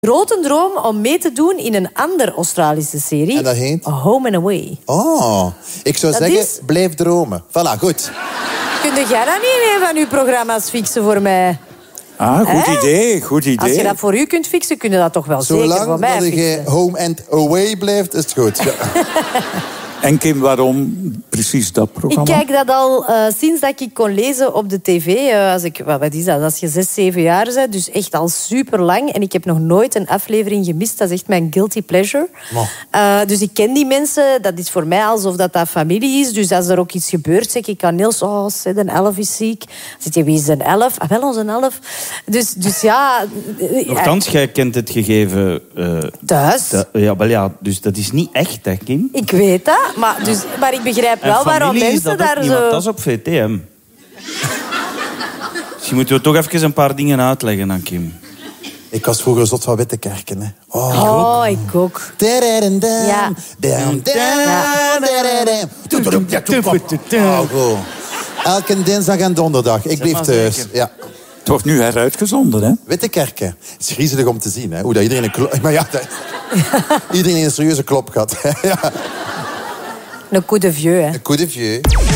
Grote droom om mee te doen in een andere Australische serie. En dat heet? Home and Away. Oh, ik zou zeggen, blijf dromen. Voilà, goed. Kun jij dat niet in een van uw programma's fixen voor mij? Ah, goed idee. Als je dat voor u kunt fixen, kun je dat toch wel zeker voor mij Zolang fixen. dat je home and away blijft, is het goed. Ja. En Kim, waarom precies dat programma? Ik kijk dat al sinds dat ik kon lezen op de tv. Wat is dat? Als je 6, 7 jaar bent. Dus echt al super lang. En ik heb nog nooit een aflevering gemist. Dat is echt mijn guilty pleasure. Dus ik ken die mensen. Dat is voor mij alsof dat familie is. Dus als er ook iets gebeurt, zeg ik aan Niels... Oh, een 11 is ziek. Zit je, wie is een 11? Ah, wel, onze 11. Dus ja... Nochtans, jij kent het gegeven... thuis? Dus dat is niet echt, hè, Kim? Ik weet dat. Maar ik begrijp wel waarom mensen daar zo... Dat is op VTM. Misschien moeten we toch even een paar dingen uitleggen aan Kim. Ik was vroeger zot van Wittekerken. Hè. Ik ook. Ja. Elke dinsdag en donderdag. Ik bleef thuis. Ja. Het wordt nu heruitgezonden, hè? Wittekerken. Het is griezelig om te zien, hè. Hoe dat iedereen maar ja, iedereen een serieuze klop gehad. Ja. Een coup de vieux, hè. Een coup de vieux.